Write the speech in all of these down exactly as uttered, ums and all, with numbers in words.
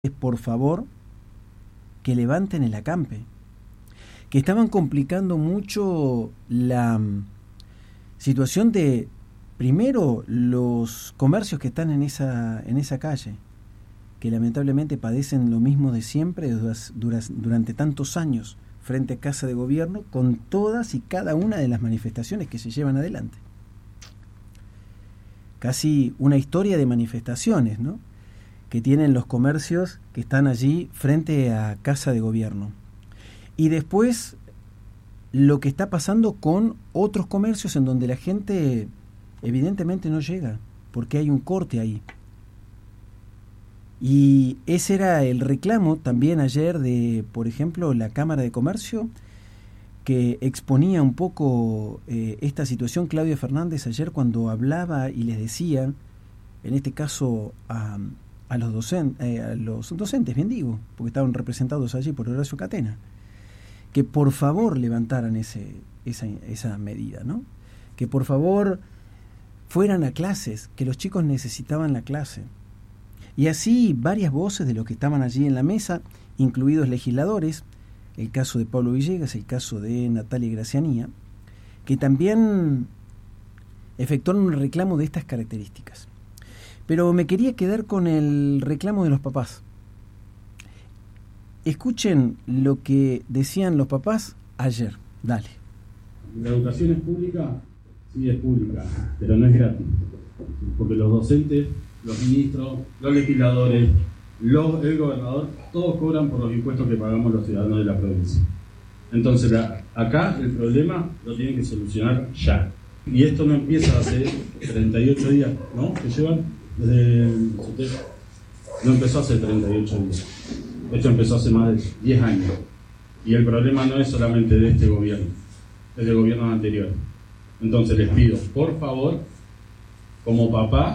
por favor, que levanten el acampe, que estaban complicando mucho la um, situación de, primero, los comercios que están en esa, en esa calle, que lamentablemente padecen lo mismo de siempre duras, duras, durante tantos años frente a Casa de Gobierno, con todas y cada una de las manifestaciones que se llevan adelante. Casi una historia de manifestaciones, ¿no?, que tienen los comercios que están allí frente a Casa de Gobierno. Y después lo que está pasando con otros comercios en donde la gente evidentemente no llega, porque hay un corte ahí. Y ese era el reclamo también ayer de, por ejemplo, la Cámara de Comercio, que exponía un poco eh, esta situación. Claudia Fernández ayer, cuando hablaba y les decía, en este caso a... a los, docen, eh, a los docentes, bien digo, porque estaban representados allí por Horacio Catena, que por favor levantaran ese, esa, esa medida, ¿no? Que por favor fueran a clases, que los chicos necesitaban la clase. Y así varias voces de los que estaban allí en la mesa, incluidos legisladores, el caso de Pablo Villegas, el caso de Natalia Gracianía, que también efectuaron un reclamo de estas características. Pero me quería quedar con el reclamo de los papás. Escuchen lo que decían los papás ayer. Dale. La educación es pública, sí es pública, pero no es gratis. Porque los docentes, los ministros, los legisladores, los, el gobernador, todos cobran por los impuestos que pagamos los ciudadanos de la provincia. Entonces, la, acá el problema lo tienen que solucionar ya. Y esto no empieza hace treinta y ocho días, ¿no?, que llevan. Desde el, no empezó hace treinta y ocho días, esto empezó hace más de diez años, y el problema no es solamente de este gobierno, es de gobiernos anteriores. Entonces les pido, por favor, como papá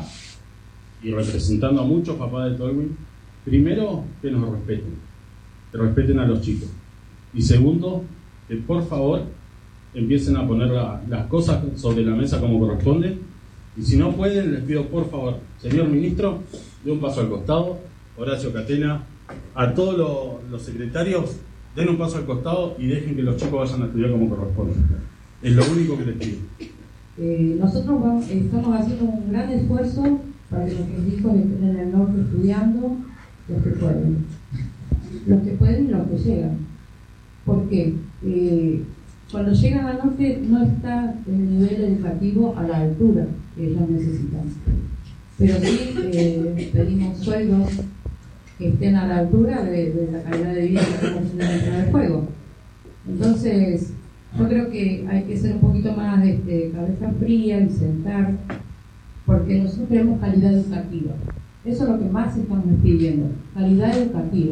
y representando a muchos papás de Tolwyn, primero que nos respeten, que respeten a los chicos, y segundo, que por favor empiecen a poner la, las cosas sobre la mesa como corresponde. Y si no pueden, les pido por favor, señor ministro, de un paso al costado, Horacio Catena, a todos los, los secretarios, den un paso al costado y dejen que los chicos vayan a estudiar como corresponde. Es lo único que les pido. Eh, nosotros vamos, estamos haciendo un gran esfuerzo para que nuestros hijos estén en el norte estudiando, los que pueden. Los que pueden y los que llegan. ¿Por qué? Eh, Cuando llegan al norte no está el nivel educativo a la altura que ellos necesitan. Pero sí eh, pedimos sueldos que estén a la altura de, de la calidad de vida que estamos teniendo dentro del juego. Entonces, yo creo que hay que ser un poquito más de, de cabeza fría y sentar, porque nosotros queremos calidad educativa. Eso es lo que más estamos pidiendo, calidad educativa.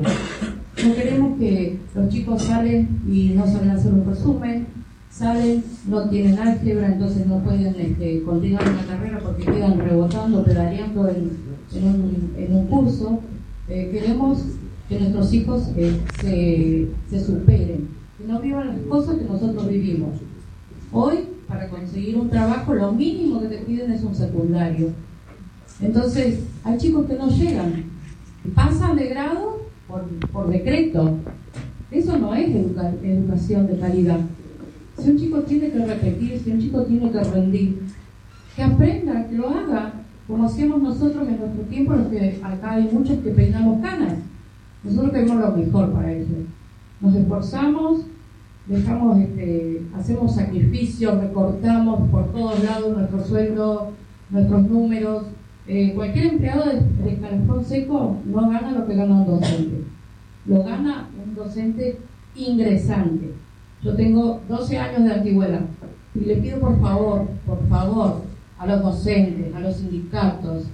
No queremos que los chicos salen y no saben hacer un resumen, salen, no tienen álgebra, entonces no pueden este, continuar una carrera porque quedan rebotando, pedaleando en, en, un, en un curso. Eh, queremos que nuestros hijos eh, se, se superen, que no vivan las cosas que nosotros vivimos. Hoy, para conseguir un trabajo, lo mínimo que te piden es un secundario. Entonces, hay chicos que no llegan, pasan de grado por, por decreto. Eso no es educa- educación de calidad. Si un chico tiene que repetir, si un chico tiene que rendir, que aprenda, que lo haga, como hacíamos nosotros en nuestro tiempo, los que acá hay muchos que peinamos canas. Nosotros queremos lo mejor para ellos. Nos esforzamos, dejamos, este, hacemos sacrificios, recortamos por todos lados nuestro sueldo, nuestros números. Eh, cualquier empleado de, de escalafón seco no gana lo que gana un docente. Lo gana un docente ingresante. Yo tengo doce años de antigüedad y le pido por favor, por favor, a los docentes, a los sindicatos,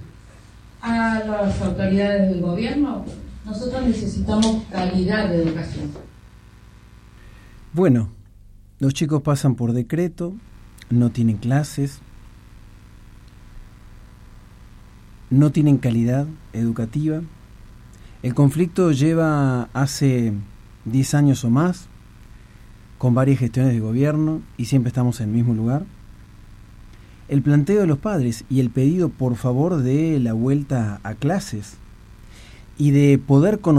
a las autoridades del gobierno, nosotros necesitamos calidad de educación. Bueno, los chicos pasan por decreto, no tienen clases, no tienen calidad educativa. El conflicto lleva hace diez años o más, con varias gestiones de gobierno, y siempre estamos en el mismo lugar. El planteo de los padres y el pedido por favor de la vuelta a clases y de poder conocer